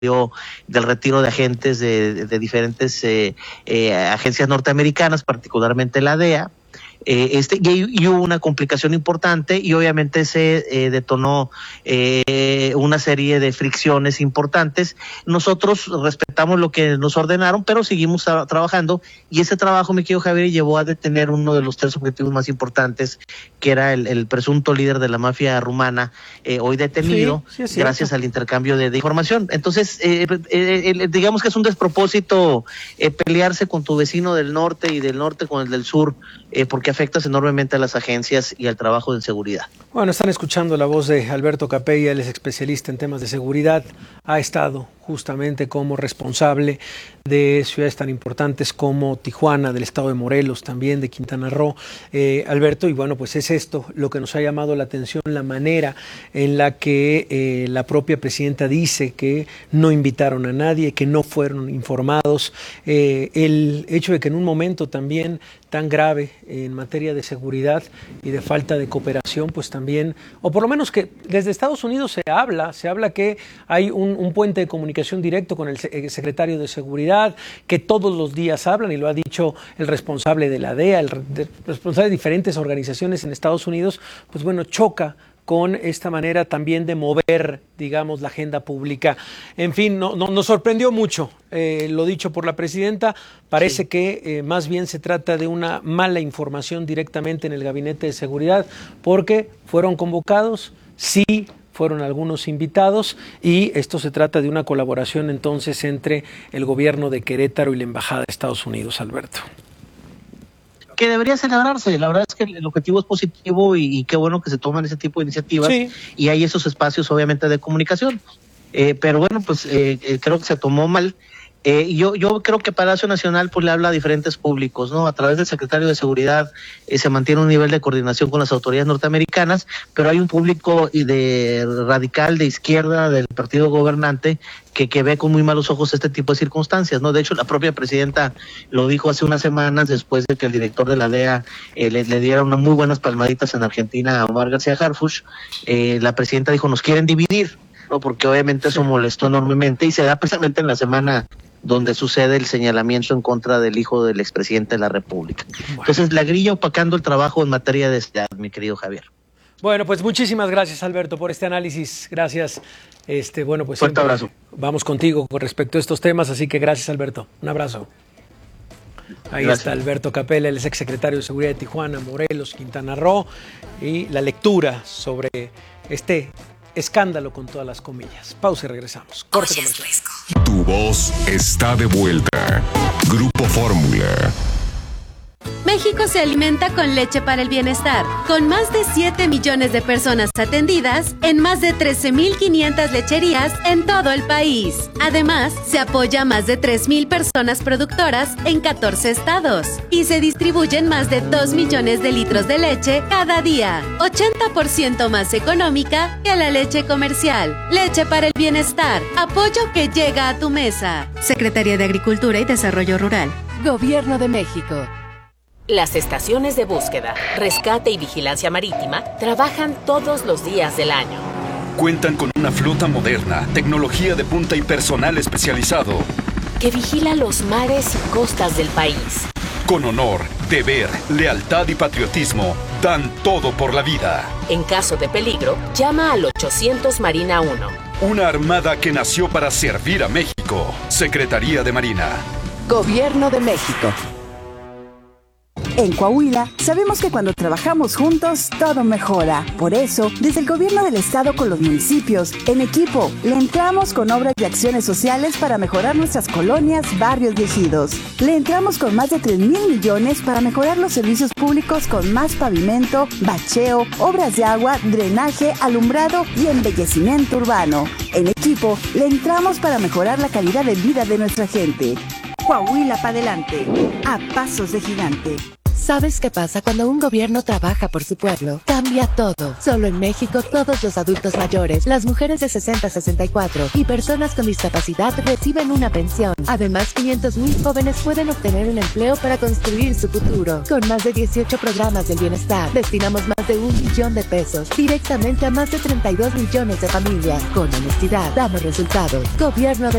del retiro de agentes de diferentes agencias norteamericanas, particularmente la DEA. Y hubo una complicación importante y obviamente se detonó una serie de fricciones importantes. Nosotros respetamos lo que nos ordenaron, pero seguimos trabajando, y ese trabajo, mi querido Javier, llevó a detener uno de los 3 objetivos más importantes, que era el presunto líder de la mafia rumana, hoy detenido, sí, gracias al intercambio de información. Entonces, digamos que es un despropósito pelearse con tu vecino del norte y del norte con el del sur, porque afectas enormemente a las agencias y al trabajo de seguridad. Bueno, están escuchando la voz de Alberto Capella, él es especialista en temas de seguridad, ha estado justamente como responsable de ciudades tan importantes como Tijuana, del estado de Morelos, también de Quintana Roo, Alberto, y bueno, pues es esto lo que nos ha llamado la atención, la manera en la que la propia presidenta dice que no invitaron a nadie, que no fueron informados, el hecho de que en un momento también tan grave en materia de seguridad y de falta de cooperación, pues también, o por lo menos que desde Estados Unidos se habla que hay un puente de comunicación directo con el secretario de Seguridad, que todos los días hablan, y lo ha dicho el responsable de la DEA, el responsable de diferentes organizaciones en Estados Unidos, pues bueno, choca con esta manera también de mover, digamos, la agenda pública. En fin, nos sorprendió mucho lo dicho por la presidenta. Parece que más bien se trata de una mala información directamente en el Gabinete de Seguridad, porque fueron convocados, sí, fueron algunos invitados, y esto se trata de una colaboración entonces entre el gobierno de Querétaro y la Embajada de Estados Unidos, Alberto. Que debería celebrarse. La verdad es que el objetivo es positivo y qué bueno que se toman ese tipo de iniciativas, sí, y hay esos espacios obviamente de comunicación, pero bueno, pues creo que se tomó mal. Yo creo que Palacio Nacional pues le habla a diferentes públicos, ¿no? A través del secretario de Seguridad se mantiene un nivel de coordinación con las autoridades norteamericanas, pero hay un público de radical, de izquierda, del partido gobernante, que ve con muy malos ojos este tipo de circunstancias, ¿no? De hecho, la propia presidenta lo dijo hace unas semanas, después de que el director de la DEA le diera unas muy buenas palmaditas en Argentina a Omar García Harfuch. La presidenta dijo, nos quieren dividir, ¿no? Porque obviamente eso molestó enormemente, y se da precisamente en la semana donde sucede el señalamiento en contra del hijo del expresidente de la República. Bueno. Entonces, la grilla opacando el trabajo en materia de seguridad, mi querido Javier. Bueno, pues muchísimas gracias, Alberto, por este análisis. Gracias. Bueno, pues fuerte abrazo. Vamos contigo con respecto a estos temas, así que gracias, Alberto. Un abrazo. Ahí gracias. Está Alberto Capella, el exsecretario de Seguridad de Tijuana, Morelos, Quintana Roo, y la lectura sobre este escándalo con todas las comillas. Pausa y regresamos. Corte comercial. Tu voz está de vuelta. Grupo Fórmula. México se alimenta con leche para el bienestar, con más de 7 millones de personas atendidas en más de 13,500 lecherías en todo el país. Además, se apoya a más de 3,000 personas productoras en 14 estados y se distribuyen más de 2 millones de litros de leche cada día, 80% más económica que la leche comercial. Leche para el bienestar, apoyo que llega a tu mesa. Secretaría de Agricultura y Desarrollo Rural. Gobierno de México. Las estaciones de búsqueda, rescate y vigilancia marítima trabajan todos los días del año. Cuentan con una flota moderna, tecnología de punta y personal especializado que vigila los mares y costas del país. Con honor, deber, lealtad y patriotismo, dan todo por la vida. En caso de peligro, llama al 800 Marina 1. Una armada que nació para servir a México. Secretaría de Marina. Gobierno de México. En Coahuila, sabemos que cuando trabajamos juntos, todo mejora. Por eso, desde el gobierno del estado con los municipios, en equipo, le entramos con obras y acciones sociales para mejorar nuestras colonias, barrios y ejidos. Le entramos con más de 3,000 millones para mejorar los servicios públicos con más pavimento, bacheo, obras de agua, drenaje, alumbrado y embellecimiento urbano. En equipo, le entramos para mejorar la calidad de vida de nuestra gente. Coahuila para adelante, a pasos de gigante. ¿Sabes qué pasa cuando un gobierno trabaja por su pueblo? Cambia todo. Solo en México, todos los adultos mayores, las mujeres de 60 a 64 y personas con discapacidad reciben una pensión. Además, 500,000 jóvenes pueden obtener un empleo para construir su futuro. Con más de 18 programas del bienestar, destinamos más de 1 billón de pesos directamente a más de 32 millones de familias. Con honestidad, damos resultados. Gobierno de